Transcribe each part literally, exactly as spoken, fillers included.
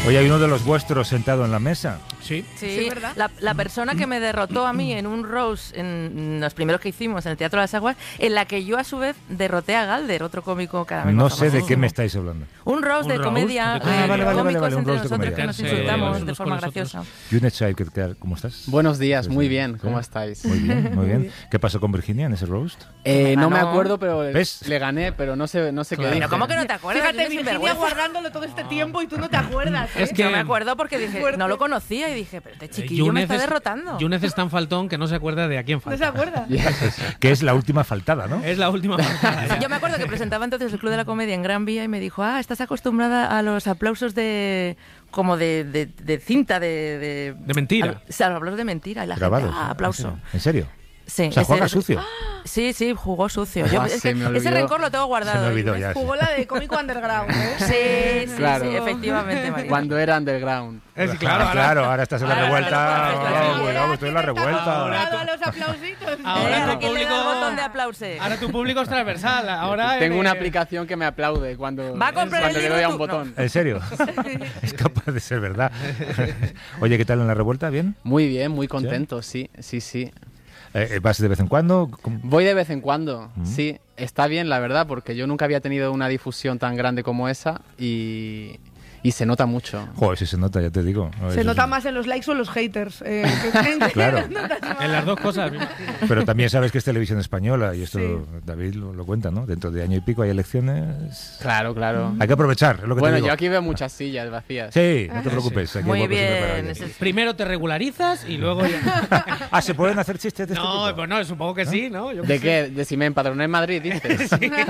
Hoy hay uno de los vuestros sentado en la mesa. Sí, sí, Sí, ¿verdad? la, la persona que me derrotó a mí en un roast, en los primeros que hicimos en el Teatro de las Aguas, en la que yo a su vez derroté a Galder, otro cómico cada vez No más sé de famosísimo. qué me estáis hablando. Un roast Un de roast comedia, de comedia. eh, Ah, vale, vale, cómicos vale, vale, un entre roast de nosotros comedia. que nos Sí, insultamos unos de con forma nosotros. graciosa. Yunet Shaib, ¿qué tal? ¿Cómo estás? Buenos días, Sí, muy sí. bien, ¿cómo Sí. estáis? Muy bien, muy bien. ¿Qué pasó con Virginia en ese roast? Eh, no me Ganó. acuerdo, pero ¿Ves? le gané, pero no sé, no sé Claro. qué dije. Pero ¿cómo que no te acuerdas? Fíjate, Eres Virginia sinvergüenza. guardándolo todo este tiempo y tú no te acuerdas. ¿eh? Es que Yo me acuerdo porque dije, fuerte. no lo conocía y dije, pero este chiquillo me Yúnez está es- derrotando. Yúnez es tan faltón que no se acuerda de a quién ¿No se falta. acuerda? Que es la última faltada, ¿no? Es la última faltada, ya. Yo me acuerdo que presentaba entonces el Club de la Comedia en Gran Vía y me dijo, ah, estás acostumbrada a los aplausos de como de, de, de cinta, de, de... De mentira. A, o sea, los aplausos de mentira. Y la Grabados. gente, ah, aplauso. ¿En serio? Sí, O sea, ese- juega sucio. Sí, sí, jugó sucio. Yo- Buah, es se que me ese olvidó. rencor lo tengo guardado. Se me olvidó ¿eh? ya. Jugó la de cómico underground, ¿eh? Sí, sí, Claro. sí, efectivamente, María. Cuando era underground. Es Ah, claro, ahora- claro, ahora estás en la Ahora revuelta. estás en la Oh, revuelta. cuidado, estoy en la revuelta. Ahora a los aplausitos. Ahora Eh, tu ¿a quién le da público- el botón de aplause? Ahora tu público es transversal. Ahora Tengo eres- una aplicación que me aplaude cuando, Va a comprar cuando el le libro doy a tú. un botón. ¿En serio? Es capaz de ser verdad. Oye, ¿qué tal en la revuelta? ¿Bien? Muy bien, muy contento, sí, sí, sí. Eh, ¿Vas de vez en cuando? ¿Cómo? Voy de vez en cuando, Mm. sí. Está bien, la verdad, porque yo nunca había tenido una difusión tan grande como esa y, y se nota mucho. Joder, si se nota, ya te digo. Se Eso nota es- más en los likes o en los haters. eh, que creen que Claro. se nota más. En las dos cosas. Pero también sabes que es televisión española y esto Sí. David lo, lo cuenta, ¿no? Dentro de año y pico hay elecciones. Claro, claro. Hay que aprovechar, es lo que Bueno, te digo. yo aquí veo muchas sillas vacías. Sí, no te preocupes. Aquí hay Muy huecos siempre para bien. alguien. ese- Primero te regularizas y luego ya... Ah, ¿se pueden hacer chistes de este No, tipo? pues no, supongo que sí, ¿no? Yo qué ¿De sé. qué? ¿De si me empadroné en Madrid, dices?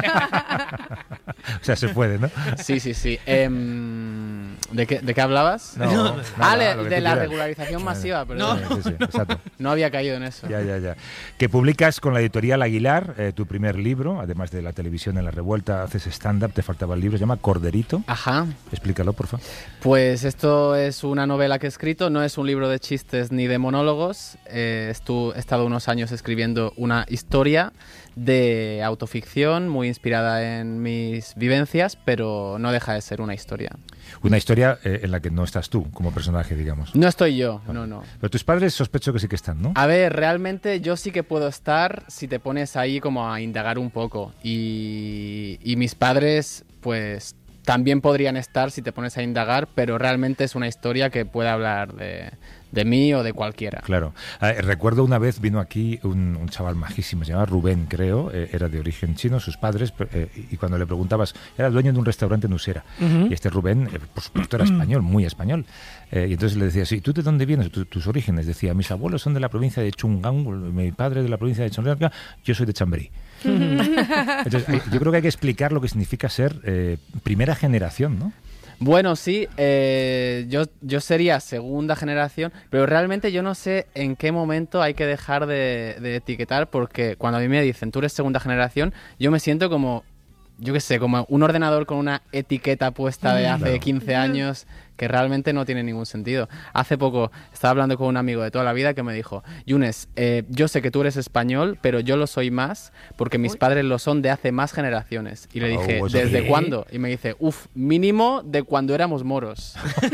O sea, se puede, ¿no? Sí, sí, sí. Em, ¿de, qué, ¿De qué hablabas? No, No. nada, ah, le- lo que de tú la quieras. regularización masiva, pero No. Sí, sí, sí, exacto. no había caído en eso. Ya, ya, ya. Que publicas con la editorial Aguilar eh, tu primer libro, además de la televisión en la revuelta, haces stand-up, te faltaba el libro, se llama Corderito. Ajá. Explícalo, por favor. Pues esto es una novela que he escrito, no es un libro de chistes ni de monólogos. Eh, estu- he estado unos años escribiendo una historia de autoficción muy inspirada en mis vivencias, pero no deja de ser una historia. Una historia eh, en la que no estás tú como personaje, digamos. No estoy yo, no, no. Pero tus padres sospecho que sí que están, ¿no? A ver, realmente yo sí que puedo estar si te pones ahí como a indagar un poco. Y, y mis padres, pues también podrían estar si te pones a indagar, pero realmente es una historia que puede hablar de, de mí o de cualquiera. Claro. Eh, recuerdo una vez vino aquí un, un chaval majísimo, se llamaba Rubén, creo, eh, era de origen chino, sus padres, eh, y cuando le preguntabas, era dueño de un restaurante en Usera. Y este Rubén, eh, por supuesto, era español, muy español. Eh, y entonces le decía, sí, ¿tú de dónde vienes? ¿Tu- tus orígenes? Decía, mis abuelos son de la provincia de Chungang, mi padre de la provincia de Chonlerga, yo soy de Chamberí. Entonces, hay- yo creo que hay que explicar lo que significa ser eh, primera generación, ¿no? Bueno, sí, eh, yo, yo sería segunda generación, pero realmente yo no sé en qué momento hay que dejar de, de etiquetar, porque cuando a mí me dicen tú eres segunda generación, yo me siento como, yo qué sé, como un ordenador con una etiqueta puesta de hace Claro. quince años que realmente no tiene ningún sentido. Hace poco estaba hablando con un amigo de toda la vida que me dijo, Yunes, eh, yo sé que tú eres español, pero yo lo soy más porque mis padres lo son de hace más generaciones. Y le Oh, dije, eso ¿desde sí. cuándo? Y me dice, uff, mínimo de cuando éramos moros.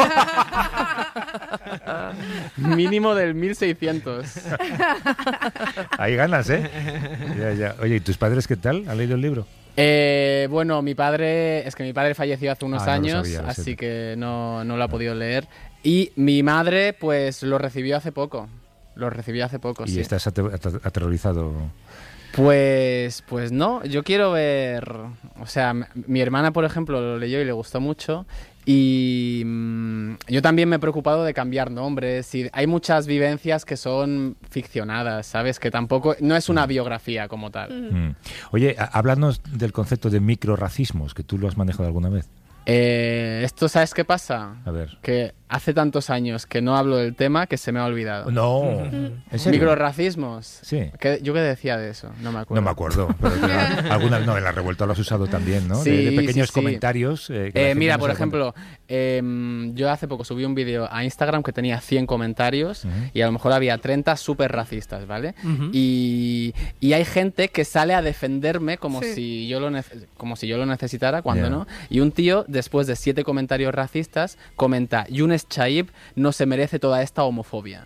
Mínimo del mil seiscientos. Ahí ganas, ¿eh? Ya, ya. Oye, ¿y tus padres qué tal? ¿Han leído el libro? Eh, bueno, mi padre, es que mi padre falleció hace unos Ah, no lo años, sabía, lo así siento. que no, no lo ha podido leer. Y mi madre, pues lo recibió hace poco. Lo recibió hace poco, y sí. estás ate- ate- aterrorizado. Pues, pues no, yo quiero ver, o sea, m- mi hermana, por ejemplo, lo leyó y le gustó mucho. Y mm, yo también me he preocupado de cambiar nombres y hay muchas vivencias que son ficcionadas, ¿sabes? Que tampoco, no es una biografía como tal. Mm. Oye, a- háblanos del concepto de microracismos, que tú lo has manejado alguna vez. Eh, esto, ¿sabes qué pasa? A ver. Que hace tantos años que no hablo del tema que se me ha olvidado. No, ¿en serio? Microrracismos. Sí. ¿Qué- ¿Yo qué decía de eso? No me acuerdo. No me acuerdo, pero claro, alguna, no, en la revuelta lo has usado también, ¿no? Sí, de, de pequeños sí, sí. comentarios. eh, que la Eh, gente mira, no por se da cuenta. ejemplo, eh, yo hace poco subí un vídeo a Instagram que tenía cien comentarios Ujú. y a lo mejor había treinta súper racistas, ¿vale? Ujú. y, y hay gente que sale a defenderme como, Sí. si yo lo nece- como si yo lo necesitara, cuando Ya. no. Y un tío, después de siete comentarios racistas, comenta, Younes Chaib no se merece toda esta homofobia.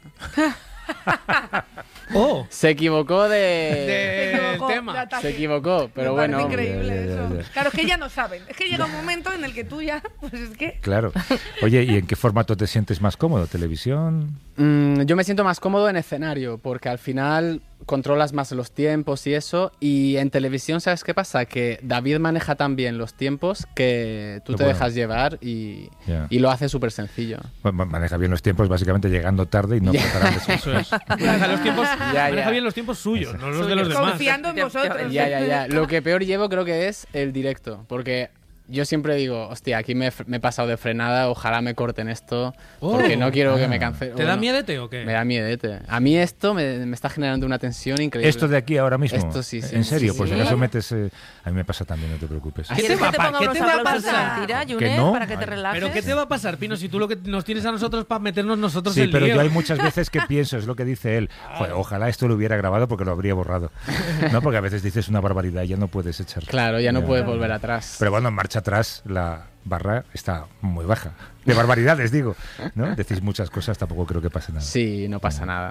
Oh, Se equivocó de... de- Se equivocó, el tema. de ataque. Se equivocó, pero Me parece bueno. increíble Ya, ya, eso. ya, ya. Claro, es que ya no saben. Es que llega un momento en el que tú ya, pues es que... Claro. Oye, ¿y en qué formato te sientes más cómodo? ¿Televisión? Mm, yo me siento más cómodo en escenario, porque al final controlas más los tiempos y eso. Y en televisión, ¿sabes qué pasa? Que David maneja tan bien los tiempos que tú Qué te bueno. dejas llevar y, Ya. y lo hace súper sencillo. Bueno, maneja bien los tiempos, básicamente llegando tarde y no Ya. preparándose. Eso es. Maneja los tiempos, Ya, maneja ya. bien los tiempos suyos, no los de los demás. Confiando en vosotros. Ya, ya, ya. Lo que peor llevo creo que es el directo, porque yo siempre digo, hostia, aquí me, he fr- me he pasado de frenada, ojalá me corten esto, Oh. porque no quiero que Ah. me cancele. ¿Te da miedete o qué? Me da miedete. A mí esto me, me está generando una tensión increíble. Esto de aquí ahora mismo. Esto sí, sí, ¿En serio? sí, Por si sí. acaso metes... eh, a mí me pasa también, no te preocupes. ¿Qué ¿Quieres te va que te a pa- ponga qué unos te va a aplausos de pasar? mentira, ¿Que Younes, no? para que te Ay. relajes? ¿Pero qué te va a pasar, Pino, si tú lo que nos tienes a nosotros para meternos nosotros Sí, el pero lío? yo hay muchas veces que pienso, es lo que dice él, joder, ojalá esto lo hubiera grabado porque lo habría borrado. No, porque a veces dices una barbaridad y ya no puedes echar. Claro, ya no Ya. puedes volver atrás. Pero bueno, en marcha atrás la barra está muy baja. De barbaridades, digo. ¿No? Decís muchas cosas, tampoco creo que pase nada. Sí, no pasa nada.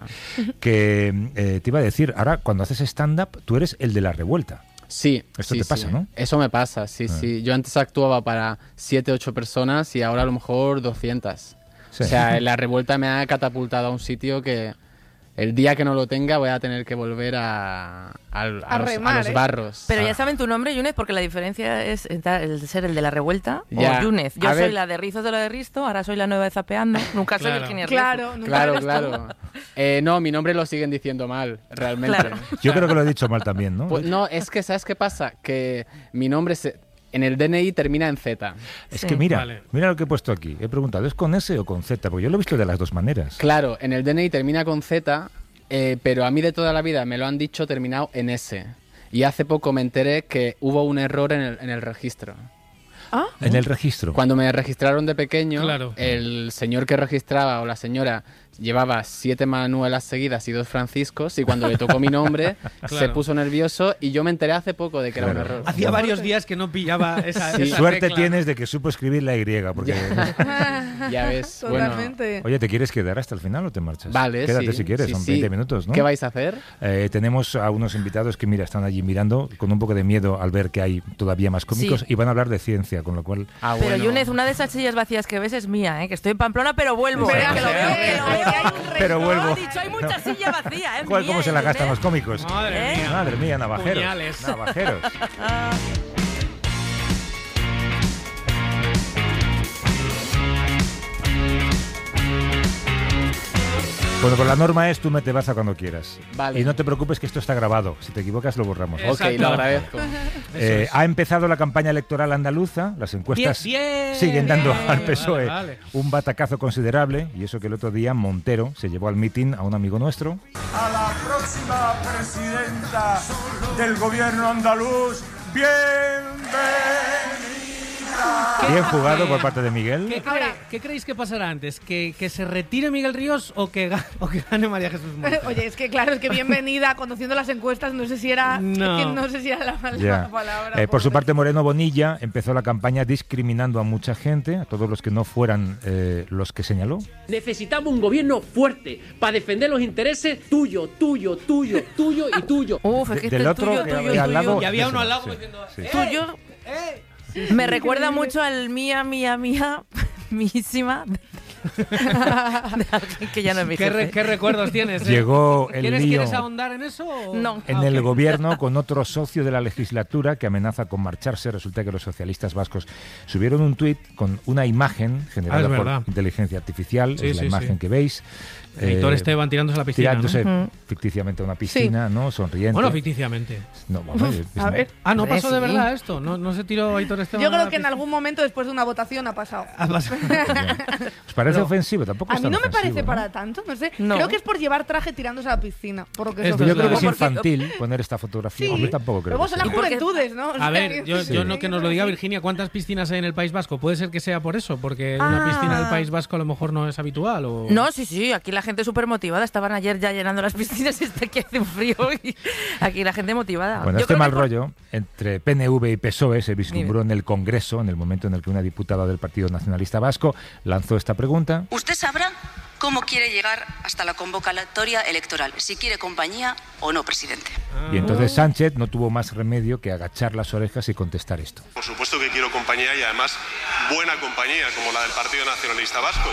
Que eh, te iba a decir, ahora cuando haces stand-up, tú eres el de la revuelta. Sí. Esto sí, te pasa, sí. ¿no? Eso me pasa, sí, Ah. sí. Yo antes actuaba para siete, ocho personas y ahora a lo mejor doscientas. Sí. O sea, la revuelta me ha catapultado a un sitio que el día que no lo tenga voy a tener que volver a, a, a los, a remar, los ¿eh? barros. Pero Ah. ya saben tu nombre, Younes, porque la diferencia es entrar- el de ser el de la revuelta Ya. o Younes. Yo A soy ver. la de Rizos de lo de Risto, ahora soy la nueva de Zapeando. Nunca soy Claro. Virginia Riejo. Claro, nunca Claro, eres tú. claro. Eh, no, mi nombre lo siguen diciendo mal, realmente. Claro. Yo creo que lo he dicho mal también, ¿no? Pues no, es que ¿sabes qué pasa? Que mi nombre se- en el D N I termina en Z. Es Sí. que mira, Vale. mira lo que he puesto aquí. He preguntado, ¿es con S o con Z? Porque yo lo he visto de las dos maneras. Claro, en el D N I termina con Z, eh, pero a mí de toda la vida me lo han dicho terminado en S. Y hace poco me enteré que hubo un error en el, en el registro. ¿Ah? En el registro. Cuando me registraron de pequeño, Claro. el señor que registraba o la señora llevaba siete Manuelas seguidas y dos Franciscos y cuando le tocó mi nombre se Claro. puso nervioso y yo me enteré hace poco de que era un Claro. error. Hacía varios días que no pillaba esa, Sí. esa Suerte tecla. tienes de que supo escribir la Y, porque... Ya ves, bueno. Totalmente. Oye, ¿te quieres quedar hasta el final o te marchas? Vale, Quédate sí, si quieres, sí, son sí. veinte minutos, ¿no? ¿Qué vais a hacer? Eh, tenemos a unos invitados que, mira, están allí mirando con un poco de miedo al ver que hay todavía más cómicos Sí. y van a hablar de ciencia, con lo cual... Ah, Pero bueno. Younes, una de esas sillas vacías que ves es mía, ¿eh? Que estoy en Pamplona, pero vuelvo. Pero ¿eh? Que lo veo, que- que lo que veo. hay un Pero resto. vuelvo. Ha dicho, hay mucha silla vacía, ¿eh? ¿Cuál, Mía, ¿Cómo se la ¿eh, gastan Younes? los cómicos? Madre ¿Eh? mía. Madre mía, navajeros. Puñales. Navajeros. Ah. Bueno, pues la norma es tú mete baza cuando quieras. Vale. Y no te preocupes que esto está grabado. Si te equivocas lo borramos. Eh, Ok, Exacto. lo agradezco. Eh, es. ha empezado la campaña electoral andaluza. Las encuestas Bien, bien, siguen dando bien. al P S O E Vale, vale. un batacazo considerable. Y eso que el otro día Montero se llevó al mitin a un amigo nuestro. A la próxima presidenta del gobierno andaluz, bienvenida. Bien jugado por parte de Miguel. ¿Qué, cree- qué creéis que pasará antes? ¿Que, que se retire Miguel Ríos o que, ga- o que gane María Jesús Montero? Oye, es que claro, es que bienvenida, conociendo las encuestas, no sé si era, No. es que no sé si era la, la Ya. palabra. Eh, por su pobre. parte, Moreno Bonilla empezó la campaña discriminando a mucha gente, a todos los que no fueran eh, los que señaló. Necesitamos un gobierno fuerte para defender los intereses tuyo, tuyo, tuyo, tuyo y tuyo. Uf, es que Del este otro tuyo, que tuyo, había al tuyo. lado- Y había uno al lado Sí, como diciendo, sí. "Eh, Tuyo. eh". Me recuerda mucho al mía, mía, mía, mísima de alguien que ya no es mi ¿Qué, re- jefe. qué recuerdos tienes? eh? Llegó el ¿Quieres, lío ¿Quieres ahondar en eso? o- No. en Ah, el ok. gobierno con otro socio de la legislatura que amenaza con marcharse. Resulta que los socialistas vascos subieron un tuit con una imagen generada Ah, es por verdad. inteligencia artificial, Sí, es la sí, imagen sí. que veis. Editor Eh, Esteban tirándose a la piscina, ¿no? tirándose Ujú. ficticiamente a una piscina, ¿no? Sonriente. Bueno, ficticiamente. No, bueno, es- A ver. Ah, ¿no Hombre, pasó de sí. verdad esto? ¿No, no se tiró Aitor Esteban Yo a la creo que en piscina? algún momento después de una votación ha pasado. Ah, pasó. Bien. ¿Os parece parece pero- ofensivo, tampoco A es mí tan no me ofensivo, parece ¿no? para tanto, no sé. No. Creo que es por llevar traje tirándose a la piscina. Por lo que Esto eso- Yo creo que es Porque- infantil poner esta fotografía. Sí. Hombre, tampoco creo Luego que son sea. las ¿Y por qué? juventudes, ¿no? O A sea, ver, yo, sí. yo no que nos lo diga Virginia, ¿cuántas piscinas hay en el País Vasco? Puede ser que sea por eso, porque una Ah. piscina del País Vasco a lo mejor no es habitual. O... No, sí, sí, aquí la gente súper motivada. Estaban ayer ya llenando las piscinas y está aquí hace un frío. Y aquí la gente motivada. Bueno, Yo este creo mal que por- rollo entre P N V y P S O E se vislumbró en el Congreso en el momento en el que una diputada del Partido Nacionalista Vasco lanzó esta pregunta. Usted sabrá cómo quiere llegar hasta la convocatoria electoral, si quiere compañía o no, presidente. Y entonces Sánchez no tuvo más remedio que agachar las orejas y contestar esto. Por supuesto que quiero compañía y además buena compañía, como la del Partido Nacionalista Vasco.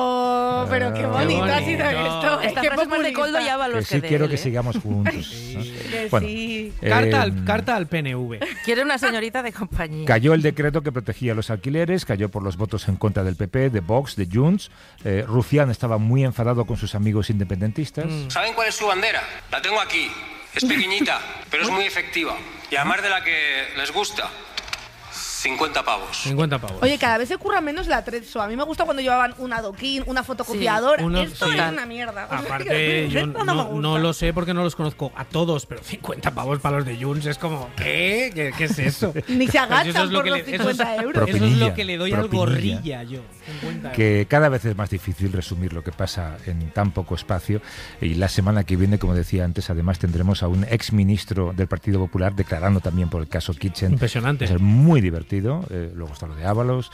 Oh, pero qué bonito ha sido bonito. esto. Esta Qué frase es más de populista. Coldo y Ábalos Que sí de quiero él, que ¿eh? sigamos juntos. ¿no? Que Bueno, sí. Carta, eh, al, carta al P N V. Quiere una señorita de compañía. Cayó el decreto que protegía los alquileres, cayó por los votos en contra del P P, de Vox, de Junts. Eh, Rufián estaba muy enfadado con sus amigos independentistas. ¿Saben cuál es su bandera? La tengo aquí. Es pequeñita, pero es muy efectiva. Y además de la que les gusta, cincuenta pavos. cincuenta pavos. Oye, cada vez se curra menos la Trezzo. A mí me gusta cuando llevaban un adoquín, una fotocopiadora. Sí, uno- Esto sí. es una mierda. Aparte, yo Esto no, me gusta. no lo sé porque no los conozco a todos, pero cincuenta pavos para los de Junts es como, ¿qué? ¿Qué, qué es eso? Ni se Pues agachan eso es lo por que los le- eso es- cincuenta euros. Eso es lo Propinilla, que le doy al propinilla. gorrilla yo. cincuenta euros. Que cada vez es más difícil resumir lo que pasa en tan poco espacio. Y la semana que viene, como decía antes, además tendremos a un ex ministro del Partido Popular declarando también por el caso Kitchen. Impresionante. Va a ser muy divertido. Eh, luego está lo de Ábalos.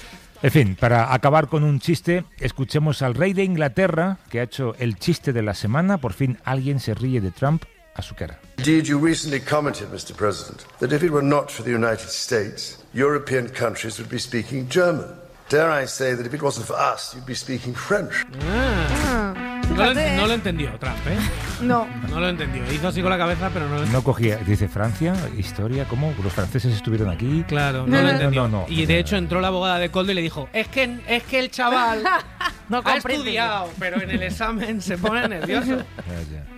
En fin, para acabar con un chiste, escuchemos al rey de Inglaterra, que ha hecho el chiste de la semana. Por fin alguien se ríe de Trump a su cara. Indeed, you recently commented, Mister President, that if it were not for the United States, European countries would be speaking German. Dare I say that if it wasn't for us, you'd be speaking French. No lo, no lo entendió Trump, ¿eh? No. No lo entendió. Hizo así con la cabeza, pero no lo entendió. No cogía, dice Francia, historia, ¿cómo? Los franceses estuvieron aquí. Claro, no lo entendió. No, no, y de hecho entró la abogada de Coldo y le dijo, es que, es que el chaval No ha comprende. estudiado, pero en el examen se pone nervioso. Ya, ya.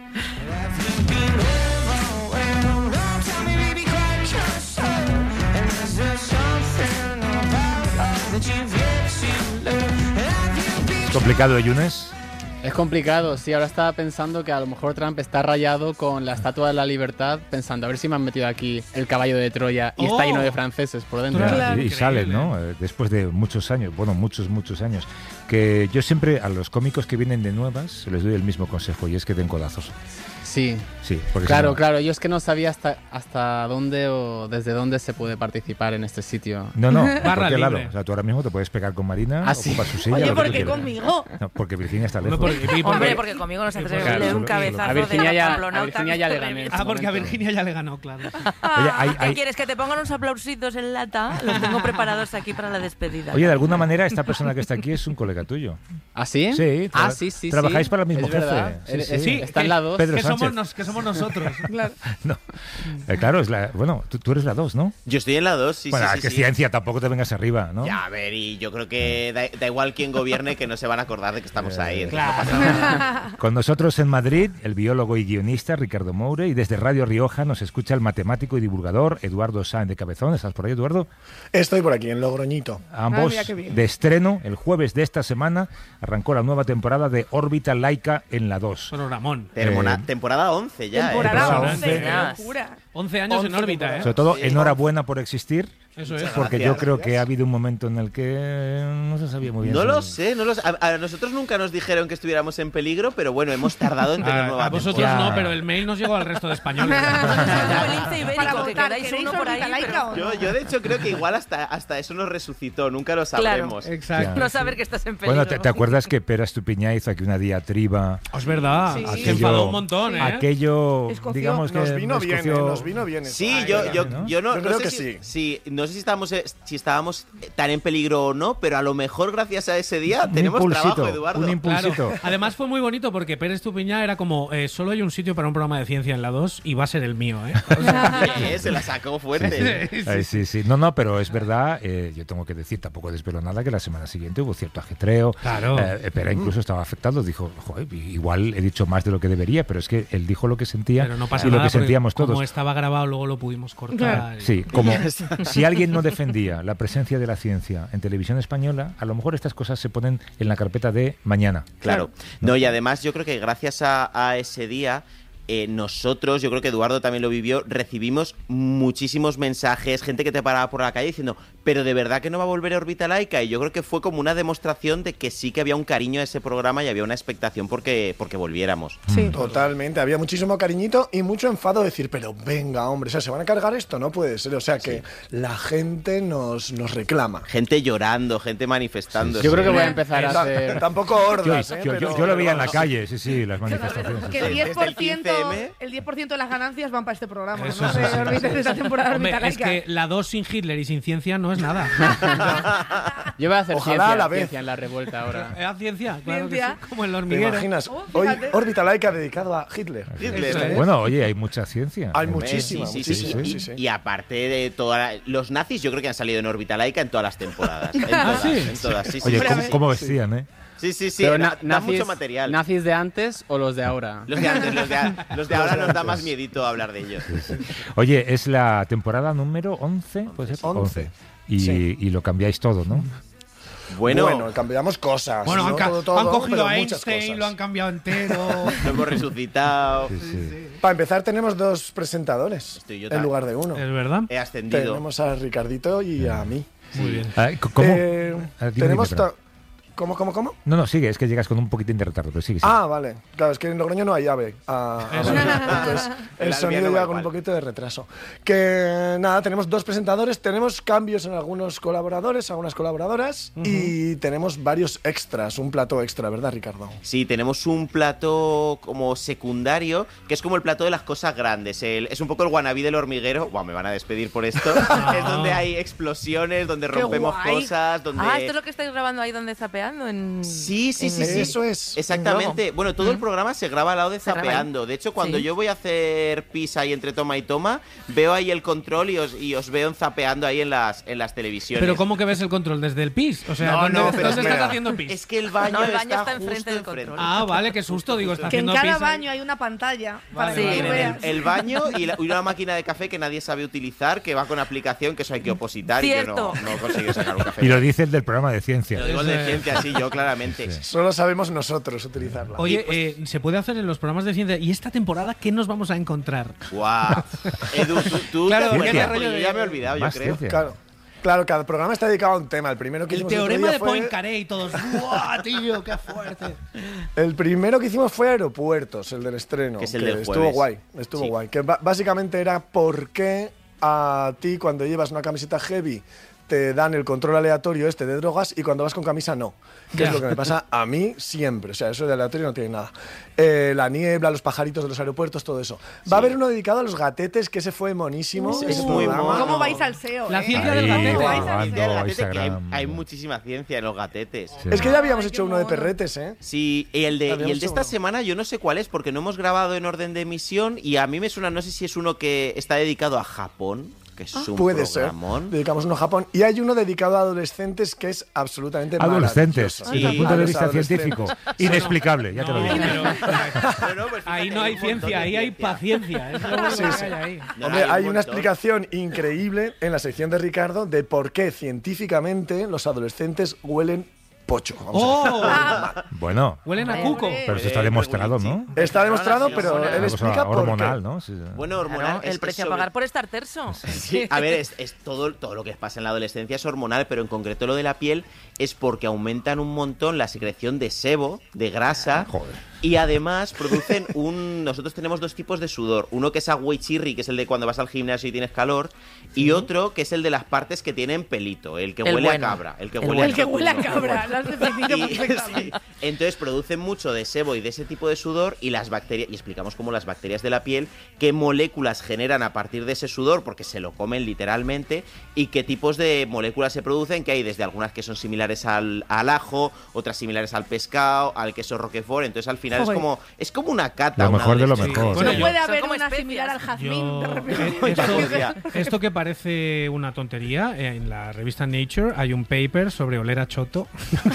¿Es complicado, Yunes? Es complicado, sí. Ahora estaba pensando que a lo mejor Trump está rayado con la Estatua de la Libertad, pensando a ver si me han metido aquí el caballo de Troya y Oh. está lleno de franceses por dentro. Ya, Claro. y Increíble. salen, ¿no? Eh, Después de muchos años, bueno, muchos, muchos años. Que yo siempre a los cómicos que vienen de nuevas les doy el mismo consejo y es que den codazos. Sí. Sí, porque si Claro, no- claro. Yo es que no sabía hasta, hasta dónde o desde dónde se puede participar en este sitio. No, no, Barra porque claro, libre. o sea, tú ahora mismo te puedes pegar con Marina, Ah, sí. ocupas su silla. Oye, lo que ¿por tú qué quieras. conmigo? No, porque Virginia está No, lejos. porque- y porque- Hombre, porque conmigo no se atreve Claro, a darle un solo- cabezazo a Virginia de ya- pamplonauta a Virginia ya le que gané. revienta. Ah, porque a momento. Virginia ya le ganó, claro. Oye, hay- ¿Qué hay- quieres? ¿Que te pongan unos aplausitos en lata? Los tengo preparados aquí para la despedida. Oye, de alguna manera esta persona que está aquí es un colega tuyo. ¿Ah, sí? Sí, Ah, tra- sí, sí. trabajáis sí. para el mismo Es verdad. jefe. Sí, Eres- sí. es- Está en la dos. Pedro que, somos Sánchez. nos- que somos nosotros. Claro. No. Eh, claro, es la, bueno, tú, tú eres la dos, ¿no? Yo estoy en la dos, sí, bueno, sí, sí. que sí. ciencia, tampoco te vengas arriba, ¿no? Ya, a ver, y yo creo que da, da igual quién gobierne, que no se van a acordar de que estamos ahí. Claro. Con nosotros en Madrid, el biólogo y guionista Ricardo Moure, y desde Radio Rioja nos escucha el matemático y divulgador Eduardo Sáenz de Cabezón. ¿Estás por ahí, Eduardo? Estoy por aquí, en Logroñito. Ambos mira qué bien. de estreno. El jueves de esta semana arrancó la nueva temporada de Órbita Laica en la dos. Bueno, Ramón. Termona- Eh, temporada once ya, Temporada temporada once, once. qué locura. once años en once órbita, ¿eh? temporadas. Sobre todo, Sí. enhorabuena por existir, Eso es. porque gracias. yo creo que ha habido un momento en el que no se sabía muy bien. No si- lo sé, no lo sé. A, a nosotros nunca nos dijeron que estuviéramos en peligro, pero bueno, hemos tardado en tener A, nueva a vosotros temporada. no, pero el mail nos llegó al resto de españoles. Como el lince ibérico, Para que votar, queráis ¿queréis uno por ahí, órbita laica pero- o no? Yo, yo de hecho creo que igual hasta, hasta eso nos resucitó, nunca lo sabremos. Exacto. No saber que estás en peligro. Bueno, ¿te, te acuerdas que Pera Estupiñá hizo aquí una diatriba? Oh, es verdad. Sí. Se enfadó un montón, ¿eh? Aquello, Escoció. digamos que Nos vino bien, escoció- eh, nos vino bien. Sí, Ay, yo, ay, yo, ¿no? yo no, Yo no creo sé que si, sí. si- no sé si estábamos, eh, si estábamos tan en peligro o no, pero a lo mejor gracias a ese día Un tenemos impulsito, trabajo, Eduardo. un Claro. impulsito. Además fue muy bonito porque Pérez Tupiñá era como, eh, solo hay un sitio para un programa de ciencia en la dos y va a ser el mío, ¿eh? O sea, Sí, se la sacó fuerte. sí, sí. Ay, sí, sí. No, no, pero es verdad, eh, yo tengo que decir, tampoco desvelo nada, que la semana siguiente hubo cierto ajetreo. Claro. Eh, Pera incluso estaba afectado, dijo, "Joder, igual he dicho más de lo que debería", pero es que él dijo lo que sentía Pero no pasa y lo nada que porque sentíamos todos. como estaba grabado luego lo pudimos cortar. y- Sí, como si alguien alguien no defendía la presencia de la ciencia en televisión española, a lo mejor estas cosas se ponen en la carpeta de mañana. Claro. No, y además yo creo que gracias a, a ese día... Eh, nosotros, yo creo que Eduardo también lo vivió, recibimos muchísimos mensajes, gente que te paraba por la calle diciendo, pero de verdad que no va a volver a Órbita Laica, y yo creo que fue como una demostración de que sí que había un cariño a ese programa y había una expectación porque, porque volviéramos. Sí. Totalmente, había muchísimo cariñito y mucho enfado de decir, pero venga, hombre, o sea, ¿se van a cargar esto? No puede ser, o sea, que sí. la gente nos, nos reclama. Gente llorando, gente manifestando. Yo creo que voy a empezar a hacer... Tampoco hordas, yo, ¿eh? yo, pero, yo, yo lo veía en la vamos. calle, sí, sí, las manifestaciones. Que el diez por ciento, el diez por ciento de las ganancias van para este programa, Eso ¿no? sí, De, sí, Orbita- sí. de esta temporada Hombre, Orbita es Laica. que la dos sin Hitler y sin ciencia no es nada. Yo voy a hacer Ojalá ciencia, a la vez. ciencia en la revuelta ahora. ¿Es ciencia? Claro Ciencia. que sí, como el ¿Te hormiguero. imaginas? Oh, Hoy fíjate. Órbita Laica dedicado a Hitler. Hitler, Eso ¿eh? es. Bueno, oye, hay mucha ciencia. Hay Eh, muchísima, Sí, sí, sí, muchísima. sí. sí, sí. Y, y aparte de todas los nazis, yo creo que han salido en Órbita Laica en todas las temporadas. En Ah, todas, ¿sí? en todas. Sí, sí, Oye, sí, ¿cómo, sí. cómo vestían, eh? Sí, sí, sí, Pero da, na- da nazis, mucho material. ¿Nazis de antes o los de ahora? Los de antes, los de, a- los de ahora nos da más miedito hablar de ellos. Oye, es la temporada número once, ¿puede ser? once. Y, Sí. y lo cambiáis todo, ¿no? Bueno, Bueno, cambiamos cosas. Bueno, no han, ca- todo, todo, han cogido pero a muchas Einstein, cosas. lo han cambiado entero. lo hemos resucitado. Sí, sí. Para empezar, tenemos dos presentadores Estoy yo en también. lugar de uno. ¿Es verdad? He ascendido. Tenemos a Ricardito y a mí. Muy bien. Ah, c- ¿Cómo? Eh, Ah, dime, tenemos dime, perdón. ta- ¿Cómo, cómo, cómo? No, no, sigue, es que llegas con un poquitín de retardo, pero sigue. sigue. Ah, vale. Claro, es que en Logroño no hay llave. a- a Eso. abrir. Entonces, El el Albiano sonido va llega con igual. un poquito de retraso. Que nada, tenemos dos presentadores, tenemos cambios en algunos colaboradores, algunas colaboradoras y tenemos varios extras, un plato extra, ¿verdad, Ricardo? Sí, tenemos un plato como secundario, que es como el plato de las cosas grandes. El- es un poco el wannabe del hormiguero. Buah, me van a despedir por esto. Es donde hay explosiones, donde Qué rompemos guay. cosas, donde... Ah, esto es lo que estáis grabando ahí donde zapeando. En... Sí, sí, sí, En- sí. Eso es, Exactamente. en Bueno, todo el programa se graba al lado de Se graba Zapeando. De hecho, cuando Sí. yo voy a hacer pis ahí entre toma y toma, veo ahí el control y os, y os veo en Zapeando ahí en las, en las televisiones. Pero ¿cómo que ves el control? ¿Desde el pis? O sea, No, ¿dónde, no, pero ¿dónde espera. estás haciendo pis? Es que el baño, No, el baño está, está enfrente justo del enfrente. control. Ah, vale, qué susto, digo, está Que en haciendo cada pis. baño hay una pantalla para Vale, que vale. tú Tienen veas. el, el baño y, la- y una máquina de café que nadie sabe utilizar, que va con aplicación, que eso hay que opositar y Cierto. yo no, no consigo sacar un café. Y lo dice el del programa de ciencia. Lo digo el de ciencia, sí, yo claramente. Solo sabemos nosotros utilizarla. Oye, eh, se puede hacer en los programas de ciencia. ¿Y esta temporada qué nos vamos a encontrar? Guau. Edu, tú, tú Claro, te acuerdas, ciencia. porque yo ya me he olvidado, yo Más creo. ciencia. Claro, claro, cada programa está dedicado a un tema. El primero que El hicimos otro teorema día de fue- Poincaré y todos. ¡Buah, tío, qué fuerte! El primero que hicimos fue Aeropuertos, el del estreno. Que es el del estuvo jueves. guay, estuvo Sí. guay. Que ba- básicamente era por qué a ti cuando llevas una camiseta heavy te dan el control aleatorio este de drogas y cuando vas con camisa no. Que Ya. es lo que me pasa a mí siempre. O sea, eso de aleatorio no tiene nada. Eh, la niebla, los pajaritos de los aeropuertos, todo eso. Va a haber uno dedicado a los gatetes, que ese fue monísimo. Uh, ese muy programa. mono. ¿Cómo vais al S E O? La eh? ciencia Ahí, del gatete. ¿Cómo vais al grabando S E O? El gatete, que hay, Instagram. hay muchísima ciencia en los gatetes. Sí. Es que ya habíamos Ay, hecho qué uno de mono. perretes, ¿eh? Sí, y el de, y Habíamos el de esta hecho uno. semana yo no sé cuál es, porque no hemos grabado en orden de emisión y a mí me suena, no sé si es uno que está dedicado a Japón, que es un Puede ser. programón. Dedicamos uno a Japón. Y hay uno dedicado a adolescentes que es absolutamente Adolescentes, maravilloso. desde el Sí. punto A de los vista adolescentes. científico. Inexplicable, ya te lo No, digo. pero- Bueno, pues ahí fíjate, no hay un montón ciencia, de ahí hay ciencia. paciencia. Es lo único Sí, que sí. hay ahí. No, Hombre, hay un hay una montón. explicación increíble en la sección de Ricardo de por qué científicamente los adolescentes huelen pocho. Vamos a decir. ¡Oh! Bueno, Huelen a Hombre. cuco. pero eso está Eh, demostrado, ¿no? Regulinchi. Está demostrado, Sí, pero hormonal. él Una cosa explica por hormonal, qué. ¿no? Sí. Bueno, hormonal. Claro, es- el es precio a sobre- pagar por estar terso. Sí, a ver, es, es todo, todo lo que pasa en la adolescencia es hormonal, pero en concreto lo de la piel es porque aumentan un montón la secreción de sebo, de grasa, Joder. y además producen un... Nosotros tenemos dos tipos de sudor. Uno que es agua y chirri, que es el de cuando vas al gimnasio y tienes calor, y otro que es el de las partes que tienen pelito, el que El huele bueno. a cabra. El que El huele bueno. a El que huele a capuno, cabra, lo has definido Y- perfectamente. sí. Entonces producen mucho de sebo y de ese tipo de sudor y las bacterias, y explicamos cómo las bacterias de la piel, qué moléculas generan a partir de ese sudor, porque se lo comen literalmente, y qué tipos de moléculas se producen, que hay desde algunas que son similares al, al ajo, otras similares al pescado, al queso roquefort. Entonces al final final es Joder. como es como una cata. Lo una mejor de lo leche. mejor. Bueno, no yo- puede son haber como una especias. similar al jazmín. de Yo- repente. esto, esto que parece una tontería, eh, en la revista Nature hay un paper sobre oler a choto.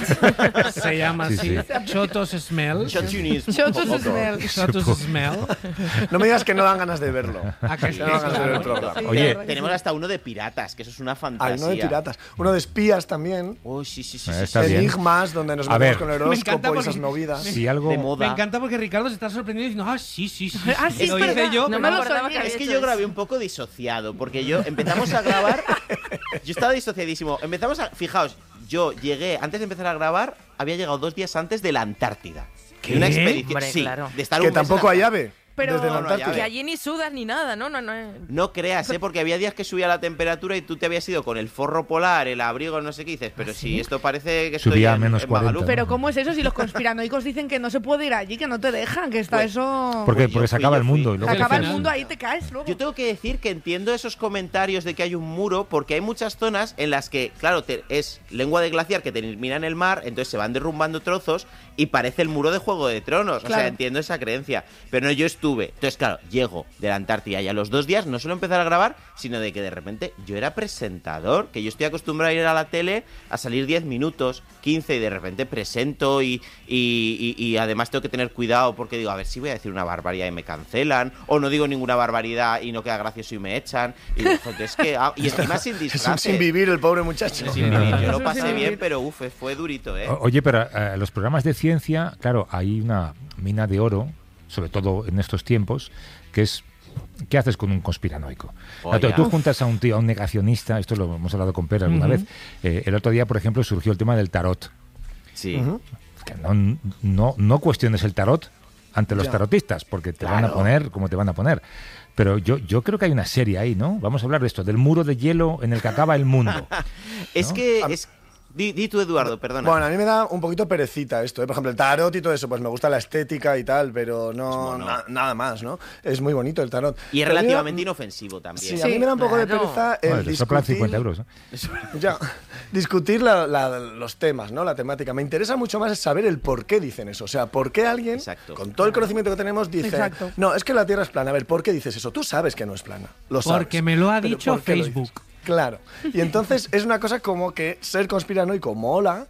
Se llama Sí, así, sí. Chotos Smell. Chotunis. Chotos smell. Chotos Smell. No me digas que no dan ganas de verlo. ¿A que sí? No dan ganas de ver el programa. Sí, Oye, la verdad que Tenemos sí. hasta uno de piratas, que eso es una fantasía. Hay uno de piratas, uno de espías también, Uy, sí, sí, sí. Eh, sí, está sí. bien. enigmas, donde nos A metemos ver. con el Me encanta horóscopo y porque- esas movidas. Si algo... De moda. Me encanta porque Ricardo se está sorprendiendo diciendo, ah, sí, sí, sí. Ah, sí, lo es hice verdad. yo. No No me lo acordaba sabía. que había Es que hecho yo eso. grabé un poco disociado, porque yo empezamos a grabar. Yo estaba disociadísimo. Empezamos a. Fijaos, yo llegué, antes de empezar a grabar, había llegado dos días antes de la Antártida. ¿Qué? De una expedición. Hombre, sí, claro. de estar Que un mes en tampoco la- hay ave. Pero- desde la No, no hay Antártida. Que allí ni sudas ni nada, ¿no? No, no. No creas, ¿eh? Porque había días que subía la temperatura y tú te habías ido con el forro polar, el abrigo, no sé qué dices. Pero si esto parece que estoy Subía a en, menos en cuarenta, Magaluf. Pero ¿cómo es eso si los conspiranoicos dicen que no se puede ir allí, que no te dejan, que está Pues- eso... Porque, Pues yo porque se fui, acaba yo el mundo. fui. Y Se luego acaba al el final- mundo, ahí te caes luego. Yo tengo que decir que entiendo esos comentarios de que hay un muro, porque hay muchas zonas en las que, claro, te- es lengua de glaciar que termina en el mar, entonces se van derrumbando trozos y parece el muro de Juego de Tronos. O Claro. sea, entiendo esa creencia. Pero no, yo estuve. Entonces, claro, llego de la Antártida y a los dos días no solo empezar a grabar, sino de que de repente yo era presentador, que yo estoy acostumbrado a ir a la tele a salir diez minutos, quince, y de repente presento y, y, y- y además tengo que tener cuidado porque digo, a ver si voy a decir una barbaridad y me cancelan, o no digo ninguna barbaridad y no queda gracioso y me echan. Y digo, joder, es que... ah, y encima sin Es disfraz. un sin vivir el pobre muchacho. Sin vivir. Yo Es lo un pasé sin bien, vivir. pero uff, fue durito, ¿eh? O- Oye, pero eh, los programas de ciencia, claro, hay una mina de oro, sobre todo en estos tiempos, que es ¿qué haces con un conspiranoico? Oh, tú, ya. tú juntas a un tío, a un negacionista, esto lo hemos hablado con Pere alguna Ujú. vez. Eh, el otro día, por ejemplo, surgió el tema del tarot. Sí. Ujú. Que no, no, no cuestiones el tarot ante los Ya. tarotistas, porque te van a Claro. poner como te van a poner. Pero yo, yo creo que hay una serie ahí, ¿no? Vamos a hablar de esto, del muro de hielo en el que acaba el mundo. Es ¿no? que... Es... Di, di tú, Eduardo, perdona. Bueno, a mí me da un poquito perecita esto, ¿eh? Por ejemplo, el tarot y todo eso, pues me gusta la estética y tal, pero no, mono. na- nada más, ¿no? Es muy bonito el tarot. y es Pero a mí me da- relativamente inofensivo también. Sí, a mí me da un poco de claro. pereza el Bueno, te soplan discutir, cincuenta euros. ¿no? ya, discutir la- la- los temas, ¿no? La temática. Me interesa mucho más saber el por qué dicen eso. O sea, por qué alguien, Exacto. con todo el conocimiento que tenemos, dice, Exacto. no, es que la Tierra es plana. A ver, ¿por qué dices eso? Tú sabes que no es plana. Lo sabes. Porque me lo ha Pero dicho ¿por qué lo Facebook. dices? Claro. Y entonces es una cosa como que ser conspiranoico mola.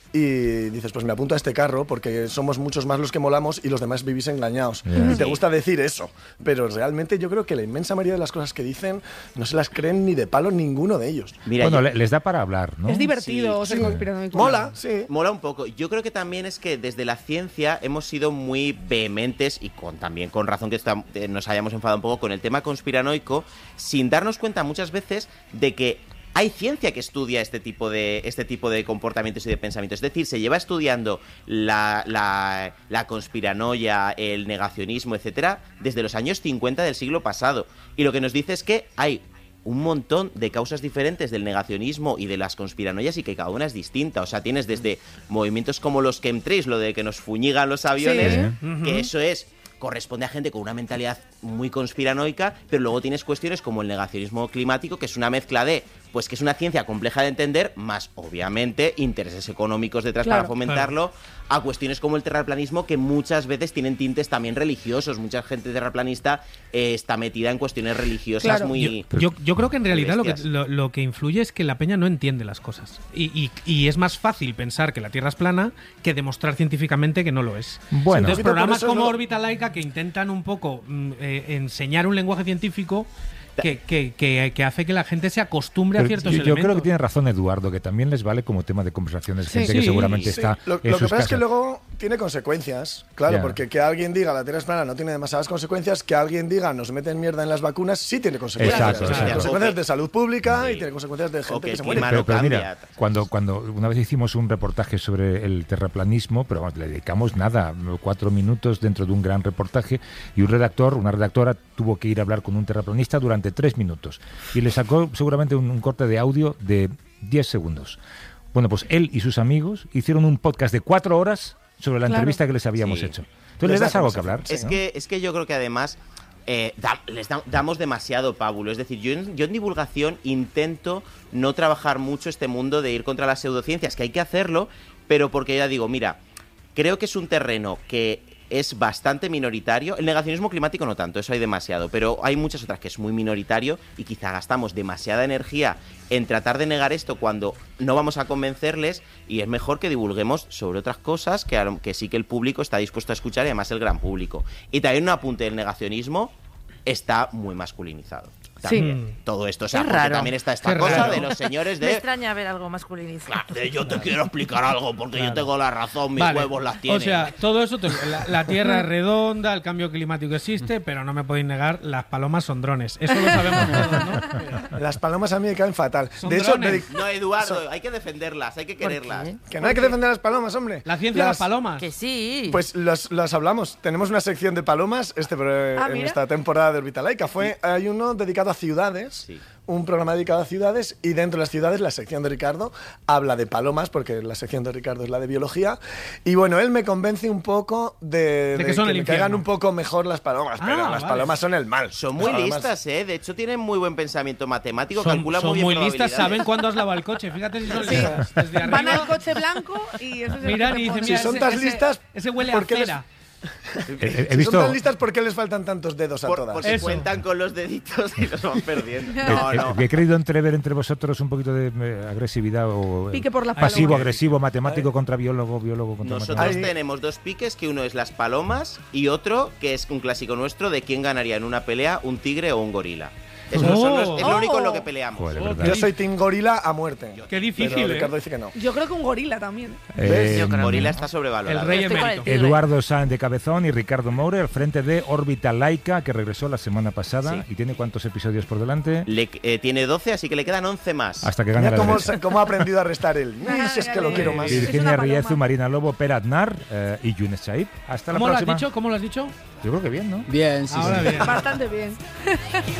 Y dices, pues me apunto a este carro porque somos muchos más los que molamos y los demás vivís engañados. Ya. Y te Sí. gusta decir eso. Pero realmente yo creo que la inmensa mayoría de las cosas que dicen no se las creen ni de palo ninguno de ellos. Mira, Bueno, yo- le- les da para hablar, ¿no? Es divertido Sí, ser sí. conspiranoico. Mola, sí. Mola un poco. Yo creo que también es que desde la ciencia hemos sido muy vehementes y con también con razón que estam- eh, nos hayamos enfadado un poco con el tema conspiranoico, sin darnos cuenta muchas veces de que hay ciencia que estudia este tipo de este tipo de comportamientos y de pensamientos. Es decir, se lleva estudiando la, la, la conspiranoia, el negacionismo, etcétera, desde los años cincuenta del siglo pasado. Y lo que nos dice es que hay un montón de causas diferentes del negacionismo y de las conspiranoias y que cada una es distinta. O sea, tienes desde movimientos como los chemtrails, lo de que nos fuñigan los aviones, Sí. Ujú. que eso es corresponde a gente con una mentalidad muy conspiranoica, pero luego tienes cuestiones como el negacionismo climático, que es una mezcla de, pues que es una ciencia compleja de entender, más obviamente intereses económicos detrás Claro. para fomentarlo, a cuestiones como el terraplanismo, que muchas veces tienen tintes también religiosos. Mucha gente terraplanista eh, está metida en cuestiones religiosas Claro. muy... Yo, yo creo que en realidad lo que, bestias. lo, lo que influye es que la peña no entiende las cosas. Y, y- y es más fácil pensar que la Tierra es plana que demostrar científicamente que no lo es. Bueno. Entonces, Un poquito por programas eso como lo- Órbita Laica que intentan un poco mm, eh, enseñar un lenguaje científico que, que, que- que hace que la gente se acostumbre a Pero ciertos yo, yo elementos. creo que tiene razón Eduardo, que también les vale como tema de conversaciones. Sí. Gente que Sí. seguramente Sí, está lo, en lo que sus pasa es que casas. luego tiene consecuencias, claro, Ya. porque que alguien diga la Tierra es plana no tiene demasiadas consecuencias, que alguien diga nos meten mierda en las vacunas sí tiene consecuencias. Exacto, Tiene exacto. consecuencias Ok. de salud pública Sí. y tiene consecuencias de gente Ok, que se clima muere. no Pero, pero mira, cambia. cuando, cuando una vez hicimos un reportaje sobre el terraplanismo, pero vamos, le dedicamos nada, cuatro minutos dentro de un gran reportaje, y un redactor, una redactora tuvo que ir a hablar con un terraplanista durante tres minutos. Y le sacó seguramente un, un corte de audio de diez segundos. Bueno, pues él y sus amigos hicieron un podcast de cuatro horas sobre la Claro. entrevista que les habíamos Sí. hecho. Entonces Les les da das algo que conversación. hablar. Es ¿no? que, es que yo creo que además eh, da- les da- damos demasiado pábulo. Es decir, yo en, yo en divulgación intento no trabajar mucho este mundo de ir contra las pseudociencias, que hay que hacerlo, pero porque ya digo, mira, creo que es un terreno que es bastante minoritario. El negacionismo climático no tanto, eso hay demasiado, pero hay muchas otras que es muy minoritario y quizá gastamos demasiada energía en tratar de negar esto cuando no vamos a convencerles, y es mejor que divulguemos sobre otras cosas que, que sí que el público está dispuesto a escuchar, y además el gran público. Y también un apunte del negacionismo, está muy masculinizado. También. Sí. Todo esto, o sea, porque también está esta Qué cosa raro. de los señores de... Me extraña ver algo masculinizado. Claro, de yo te quiero explicar algo porque claro. yo tengo la razón, mis vale. huevos las tienen. O sea, todo eso, la, la Tierra es redonda, el cambio climático existe, pero no me podéis negar, las palomas son drones. Eso lo sabemos todos, ¿no? Las palomas a mí me caen fatal. Son de hecho, drones. No, Eduardo, hay que defenderlas, hay que quererlas. Que no hay que defender a las palomas, hombre. La ciencia de las palomas. Que sí. Pues las, las hablamos. Tenemos una sección de palomas este, ah, en mira. esta temporada de Orbitalaica. Fue, sí. Hay uno dedicado a ciudades. Sí. Un programa dedicado a ciudades, y dentro de las ciudades la sección de Ricardo habla de palomas, porque la sección de Ricardo es la de biología, y bueno, él me convence un poco de, de, de que, son que el me caigan un poco mejor las palomas, ah, pero las vale. palomas son el mal. Son muy palomas... listas, ¿eh? De hecho tienen muy buen pensamiento matemático, son, calculan son muy bien muy listas, saben cuándo has lavado el coche, fíjate si son listas. Desde arriba, van al coche blanco y eso se miran y dicen, si son tan listas, ese huele a cera. He, he si visto... son tan listas, ¿por qué les faltan tantos dedos a por, todas? Por si cuentan con los deditos y los van perdiendo. No, no. He, he querido entrever entre vosotros un poquito de eh, agresividad o eh, Pique por las pasivo, palomas. agresivo, matemático ¿Eh? contra biólogo, biólogo contra Nosotros matemático. tenemos dos piques, que uno es las palomas y otro que es un clásico nuestro de quién ganaría en una pelea, un tigre o un gorila. Es, oh, son los, es lo único en lo que peleamos. Joder, oh, yo soy team gorila a muerte. Qué difícil. Pero ¿eh? Ricardo dice que no. Yo creo que un gorila también. Eh, yo creo gorila está sobrevalorado. El rey emérito. Eduardo Sáenz de Cabezón y Ricardo Moure al frente de Orbitalaica, que regresó la semana pasada. Sí. ¿Y tiene cuántos episodios por delante? Le, eh, tiene doce, así que le quedan once más. Hasta que gane la cómo, derecha. cómo ha aprendido a restar él. Ah, si es que lo quiero más. Virginia Riezu, Marina Lobo, Per Aznar eh, y Younes Chaib. Hasta la ¿Cómo próxima. Lo has dicho? ¿Cómo lo has dicho? Yo creo que bien, ¿no? Bien, sí. Ahora sí. bien. Bastante bien.